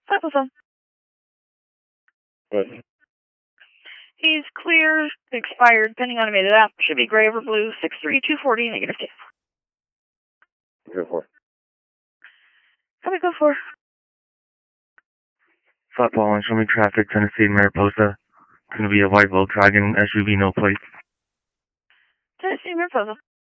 507. What? He's clear, expired, pending automated app. Should be gray over blue, 63240, negative 2. Go for. Copy, go for. Flat ball, show me traffic, Tennessee, Mariposa. It's going to be a white Volkswagen SUV, no plate. Tennessee, Mariposa.